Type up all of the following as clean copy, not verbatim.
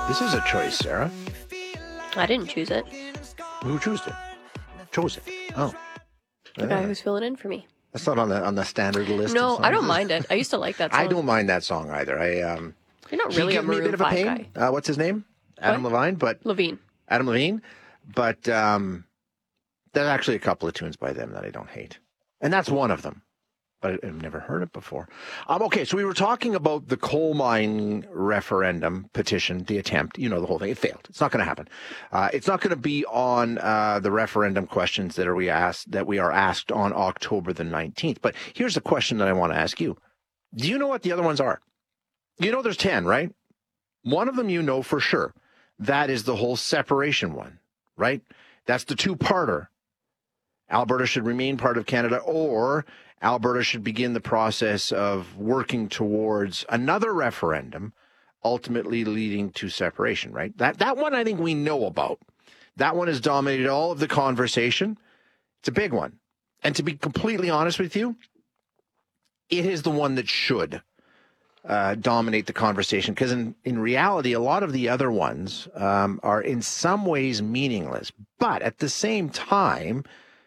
This is a choice, Sarah. I didn't choose it. Who chose it? Chose it. Oh. The guy who's filling in for me. That's not on the standard list. No, of songs. I don't mind it. I used to like that song. I don't mind that song either. You're not really a Maroon 5 guy. What's his name? Adam Levine, Adam Levine. But there's actually a couple of tunes by them that I don't hate. And that's one of them. But I've never heard it before. Okay, so we were talking about the coal mine referendum petition, the attempt. You know the whole thing. It failed. It's not going to happen. It's not going to be on the referendum questions that we are asked on October the 19th. But here's the question that I want to ask you. Do you know what the other ones are? You know there's 10, right? One of them you know for sure. That is the whole separation one, right? That's the two-parter. Alberta should remain part of Canada, or Alberta should begin the process of working towards another referendum, ultimately leading to separation, right? That one I think we know about. That one has dominated all of the conversation. It's a big one. And to be completely honest with you, it is the one that should dominate the conversation, because in reality, a lot of the other ones are in some ways meaningless. But at the same time,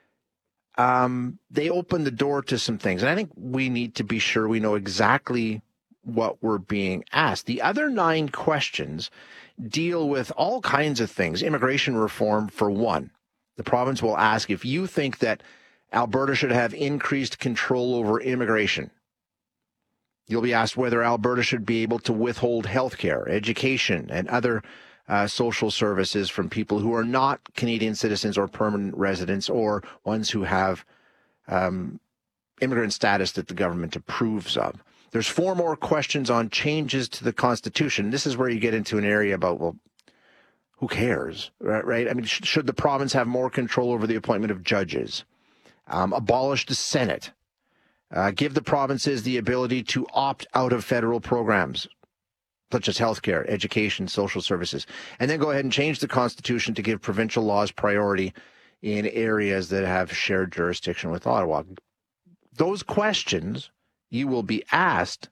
they open the door to some things. And I think we need to be sure we know exactly what we're being asked. The other 9 questions deal with all kinds of things. Immigration reform, for one. The province will ask if you think that Alberta should have increased control over immigration. You'll be asked whether Alberta should be able to withhold health care, education, and other social services from people who are not Canadian citizens or permanent residents, or ones who have immigrant status that the government approves of. There's 4 more questions on changes to the Constitution. This is where you get into an area about, well, who cares, right? I mean, should the province have more control over the appointment of judges? Abolish the Senate. Give the provinces the ability to opt out of federal programs, such as healthcare, education, social services, and then go ahead and change the Constitution to give provincial laws priority in areas that have shared jurisdiction with Ottawa. Those questions you will be asked.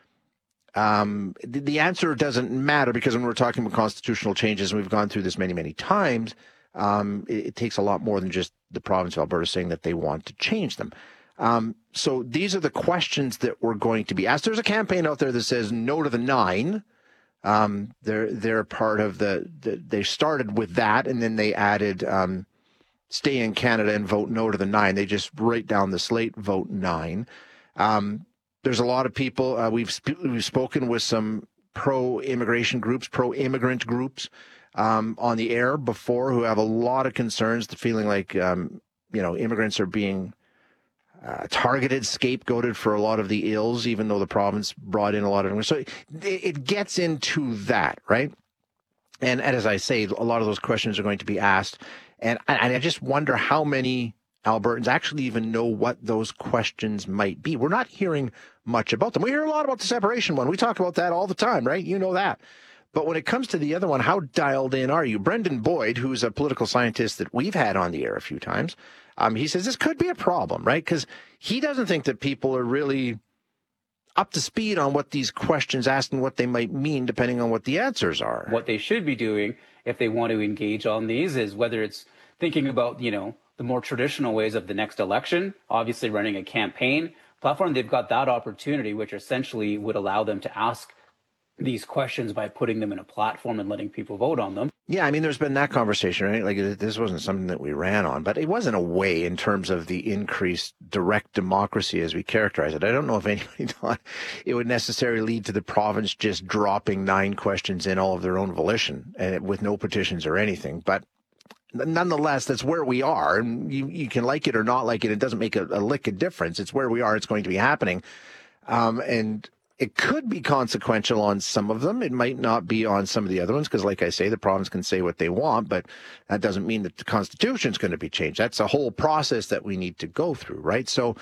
The answer doesn't matter, because when we're talking about constitutional changes, and we've gone through this many, many times, it takes a lot more than just the province of Alberta saying that they want to change them. So these are the questions that we're going to be asked. There's a campaign out there that says no to the 9. They're part of they started with that, and then they added stay in Canada and vote no to the 9. They just write down the slate, vote 9. There's a lot of people. We've spoken with some pro-immigration groups, pro-immigrant groups on the air before, who have a lot of concerns, the feeling like immigrants are being targeted, scapegoated for a lot of the ills, even though the province brought in a lot of them. So it gets into that, right? And as I say, a lot of those questions are going to be asked. And I just wonder how many Albertans actually even know what those questions might be. We're not hearing much about them. We hear a lot about the separation one. We talk about that all the time, right? You know that. But when it comes to the other one, how dialed in are you? Brendan Boyd, who's a political scientist that we've had on the air a few times, he says this could be a problem, right? Because he doesn't think that people are really up to speed on what these questions ask and what they might mean, depending on what the answers are. What they should be doing if they want to engage on these is whether it's thinking about, the more traditional ways of the next election, obviously running a campaign platform. They've got that opportunity, which essentially would allow them to ask these questions by putting them in a platform and letting people vote on them. Yeah, I mean, there's been that conversation, right? Like, this wasn't something that we ran on, but it wasn't a way in terms of the increased direct democracy as we characterize it. I don't know if anybody thought it would necessarily lead to the province just dropping 9 questions in all of their own volition and with no petitions or anything. But nonetheless, that's where we are. And you can like it or not like it. It doesn't make a lick of difference. It's where we are. It's going to be happening. And it could be consequential on some of them. It might not be on some of the other ones, because, like I say, the province can say what they want, but that doesn't mean that the Constitution is going to be changed. That's a whole process that we need to go through, right? So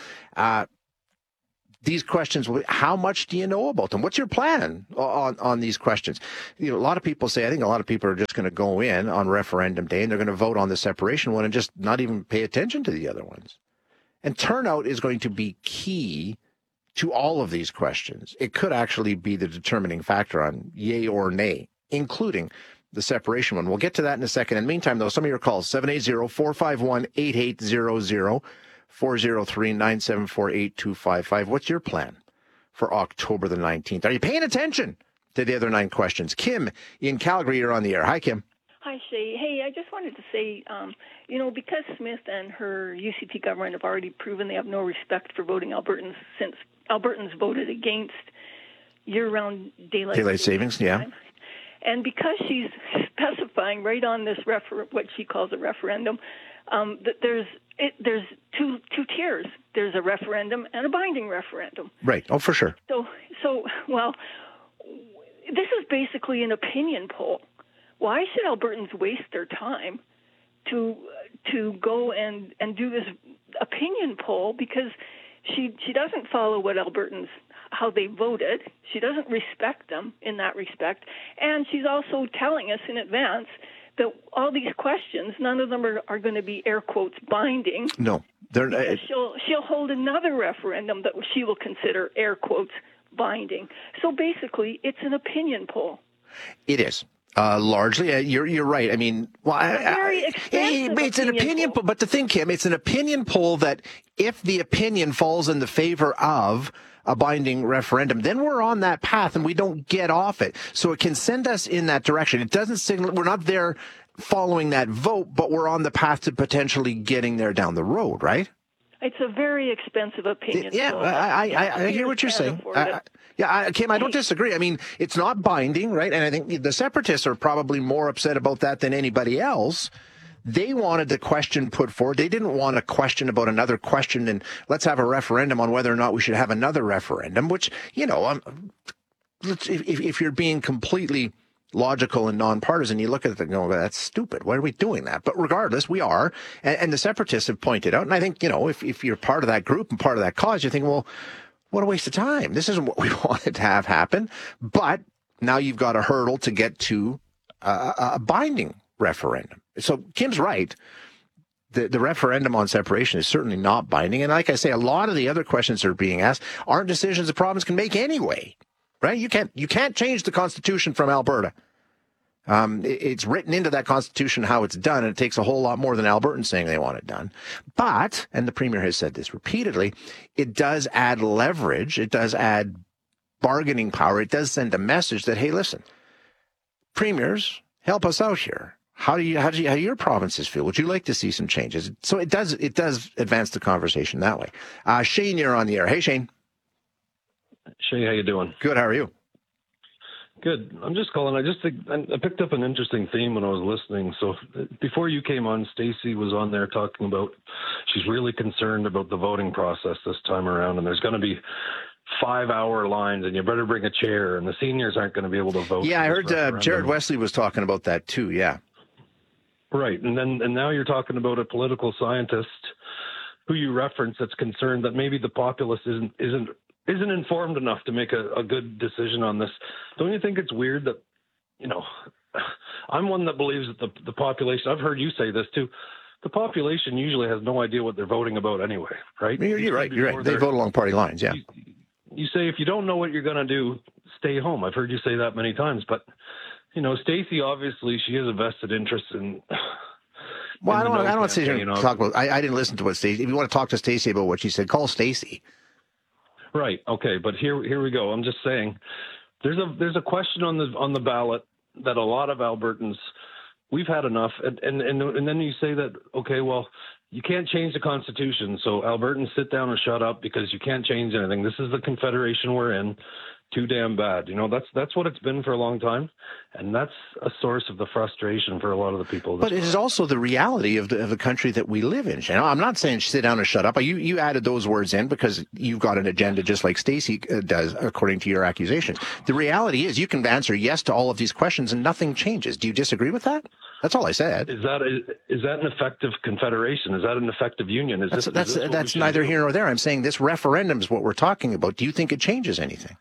these questions, how much do you know about them? What's your plan on these questions? A lot of people say, I think a lot of people are just going to go in on referendum day and they're going to vote on the separation one and just not even pay attention to the other ones. And turnout is going to be key to all of these questions. It could actually be the determining factor on yay or nay including the separation one. We'll get to that in a second. In the meantime, though, some of your calls, 780-451-8800, 403-974-8255. What's your plan for October the 19th? Are you paying attention to the other 9 questions? Kim in Calgary, you're on the air. Hi, Kim. Hi, Shay. Hey, I just wanted to say, because Smith and her UCP government have already proven they have no respect for voting Albertans since Albertans voted against year-round daylight savings, yeah. And because she's specifying right on this what she calls a referendum, that there's two tiers. There's a referendum and a binding referendum. Right. Oh, for sure. So well, this is basically an opinion poll. Why should Albertans waste their time to go and do this opinion poll? Because she doesn't follow what Albertans, how they voted. She doesn't respect them in that respect. And she's also telling us in advance that all these questions, none of them are going to be, air quotes, binding. No. She'll hold another referendum that she will consider, air quotes, binding. So basically, it's an opinion poll. It is. Largely, you're right. I mean, it's an opinion poll. But the thing, Kim, it's an opinion poll that if the opinion falls in the favor of a binding referendum, then we're on that path and we don't get off it. So it can send us in that direction. It doesn't signal we're not there following that vote, but we're on the path to potentially getting there down the road, right? It's a very expensive opinion. Yeah, I hear what you're saying. Kim, I don't disagree. I mean, it's not binding, right? And I think the separatists are probably more upset about that than anybody else. They wanted the question put forward. They didn't want a question about another question and let's have a referendum on whether or not we should have another referendum, which, if you're being completely logical and nonpartisan, you look at it and go, that's stupid. Why are we doing that? But regardless, we are. And the separatists have pointed out, and I think, if you're part of that group and part of that cause, you think, well, what a waste of time. This isn't what we wanted to have happen. But now you've got a hurdle to get to a binding referendum. So Kim's right. The referendum on separation is certainly not binding. And like I say, a lot of the other questions that are being asked aren't decisions the province can make anyway. Right? You can't change the Constitution from Alberta. It's written into that Constitution how it's done, and it takes a whole lot more than Albertans saying they want it done. But, and the Premier has said this repeatedly, it does add leverage, it does add bargaining power, it does send a message that, hey, listen, premiers, help us out here. How do your provinces feel? Would you like to see some changes? So it does advance the conversation that way. Shane, you're on the air. Hey, Shane. Shay, how you doing? Good. How are you? Good. I'm just calling. I picked up an interesting theme when I was listening. So before you came on, Stacey was on there talking about she's really concerned about the voting process this time around, and there's going to be 5-hour lines, and you better bring a chair, and the seniors aren't going to be able to vote. Yeah, I heard Jared Wesley was talking about that too. Yeah. Right, and now you're talking about a political scientist who you reference that's concerned that maybe the populace isn't informed enough to make a good decision on this. Don't you think it's weird that, I'm one that believes that the population, I've heard you say this too, the population usually has no idea what they're voting about anyway, right? You're right. They vote along party lines, yeah. You say, if you don't know what you're going to do, stay home. I've heard you say that many times, but, Stacey, obviously, she has a vested interest in... Well, I don't want to sit here and talk about... I didn't listen to what Stacey... If you want to talk to Stacey about what she said, call Stacey. Right. Okay. But here we go. I'm just saying there's a question on the ballot that a lot of Albertans, we've had enough. And then you say that, okay, well, you can't change the Constitution. So Albertans sit down and shut up because you can't change anything. This is the Confederation we're in. Too damn bad. That's what it's been for a long time. And that's a source of the frustration for a lot of the people. But it is also the reality of the country that we live in. I'm not saying sit down and shut up. You added those words in because you've got an agenda just like Stacey does, according to your accusations. The reality is you can answer yes to all of these questions and nothing changes. Do you disagree with that? That's all I said. Is that an effective confederation? Is that an effective union? That's neither here nor there. I'm saying this referendum is what we're talking about. Do you think it changes anything?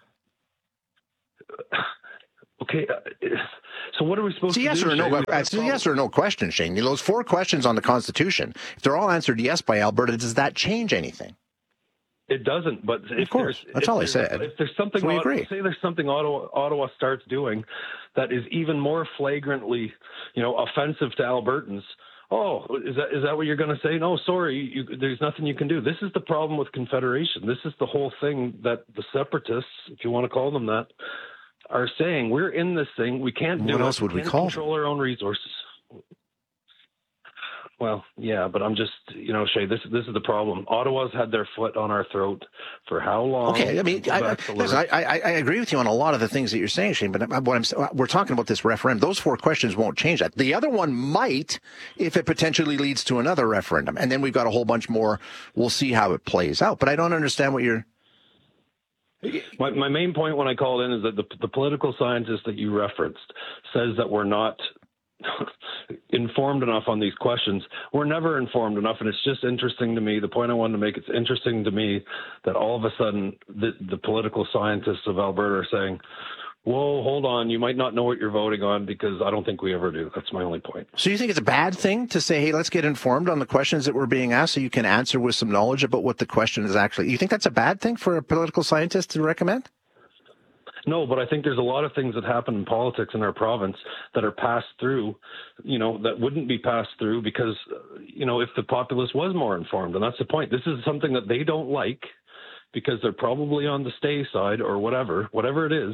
Okay, so what are we supposed to do? It's a yes or no question, Shane. Those 4 questions on the Constitution, if they're all answered yes by Alberta, does that change anything? It doesn't, but of course, that's all I said. If there's something, we agree. Say there's something Ottawa starts doing that is even more flagrantly, offensive to Albertans. Oh, is that what you're going to say? No, sorry, there's nothing you can do. This is the problem with Confederation. This is the whole thing that the separatists, if you want to call them that, are saying. We're in this thing. We can't do it. What else would we call them? Control our own resources. Well, yeah, but I'm just, Shay, this is the problem. Ottawa's had their foot on our throat for how long? Okay, I mean, I agree with you on a lot of the things that you're saying, Shane, but we're talking about this referendum. Those 4 questions won't change that. The other one might if it potentially leads to another referendum, and then we've got a whole bunch more. We'll see how it plays out, but I don't understand what you're... My main point when I called in is that the political scientist that you referenced says that we're not informed enough on these questions. We're never informed enough, and it's just interesting to me. The point I wanted to make, it's interesting to me that all of a sudden the political scientists of Alberta are saying, whoa, hold on, you might not know what you're voting on, because I don't think we ever do. That's my only point. So you think it's a bad thing to say, hey, let's get informed on the questions that were being asked so you can answer with some knowledge about what the question is actually? You think that's a bad thing for a political scientist to recommend? No, but I think there's a lot of things that happen in politics in our province that are passed through, that wouldn't be passed through because, if the populace was more informed. And that's the point. This is something that they don't like because they're probably on the stay side or whatever it is.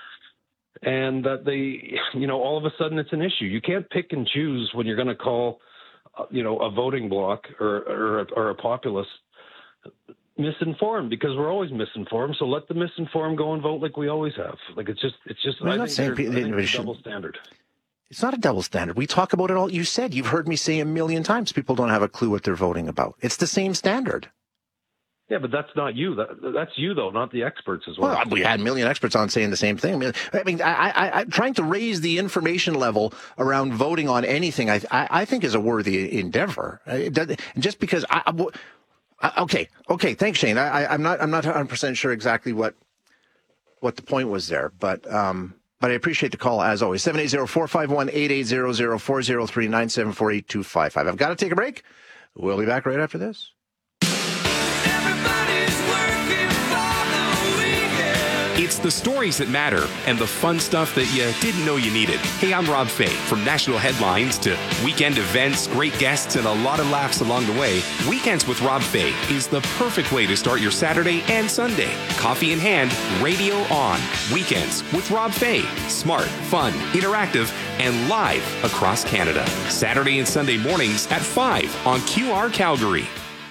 And that they, all of a sudden it's an issue. You can't pick and choose when you're going to call, a voting bloc or a populace misinformed, because we're always misinformed. So let the misinformed go and vote like we always have. Like it's just. I'm not saying it's a double standard. It's not a double standard. We talk about it all. You said, you've heard me say a million times, people don't have a clue what they're voting about. It's the same standard. Yeah, but that's not you. That's you, though, not the experts as well. Well, we had a million experts on saying the same thing. I'm trying to raise the information level around voting on anything, I think is a worthy endeavor. Just because Okay. Thanks, Shane. I'm not 100% sure exactly what the point was there, but I appreciate the call as always. 780-451-8800, 403-974-8255. I've got to take a break. We'll be back right after this. It's the stories that matter and the fun stuff that you didn't know you needed. Hey, I'm Rob Fay. From national headlines to weekend events, great guests, and a lot of laughs along the way, Weekends with Rob Fay is the perfect way to start your Saturday and Sunday. Coffee in hand, radio on. Weekends with Rob Fay. Smart, fun, interactive, and live across Canada. Saturday and Sunday mornings at 5 on QR Calgary.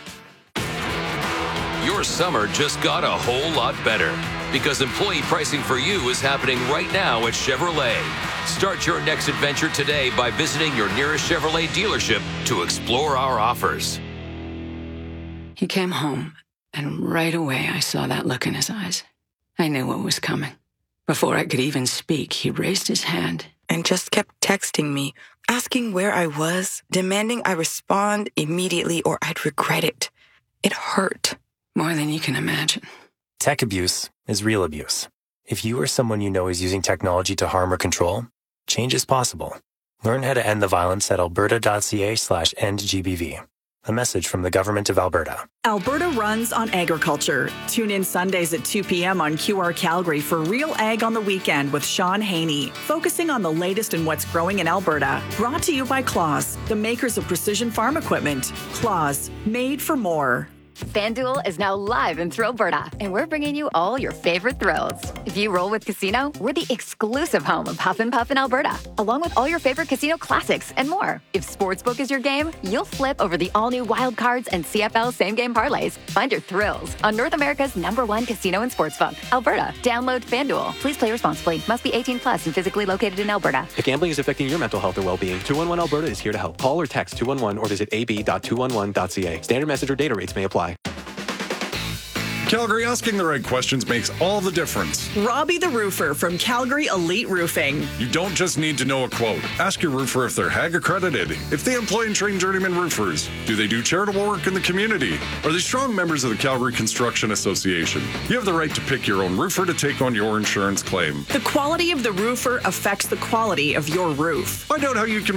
Your summer just got a whole lot better because employee pricing for you is happening right now at Chevrolet. Start your next adventure today by visiting your nearest Chevrolet dealership to explore our offers. He came home, and right away I saw that look in his eyes. I knew what was coming. Before I could even speak, he raised his hand and just kept texting me, asking where I was, demanding I respond immediately or I'd regret it. It hurt. More than you can imagine. Tech abuse is real abuse. If you or someone you know is using technology to harm or control, change is possible. Learn how to end the violence at alberta.ca/endgbv. A message from the Government of Alberta. Alberta runs on agriculture. Tune in Sundays at 2 p.m. on QR Calgary for Real Ag on the Weekend with Sean Haney, focusing on the latest in what's growing in Alberta. Brought to you by Claas, the makers of precision farm equipment. Claas, made for more. FanDuel is now live in Thrillberta, and we're bringing you all your favorite thrills. If you roll with Casino, we're the exclusive home of Huff and Puff in Alberta, along with all your favorite casino classics and more. If Sportsbook is your game, you'll flip over the all-new Wild Cards and CFL same-game parlays. Find your thrills on North America's #1 casino and sportsbook, Alberta. Download FanDuel. Please play responsibly. Must be 18 plus and physically located in Alberta. If gambling is affecting your mental health or well-being, 211 Alberta is here to help. Call or text 211 or visit ab.211.ca. Standard message or data rates may apply. Calgary, asking the right questions makes all the difference. Robbie the Roofer from Calgary Elite Roofing. You don't just need to know a quote. Ask your roofer if they're HAG accredited, if they employ and train journeyman roofers. Do they do charitable work in the community? Are they strong members of the Calgary Construction Association? You have the right to pick your own roofer to take on your insurance claim. The quality of the roofer affects the quality of your roof. Find out how you can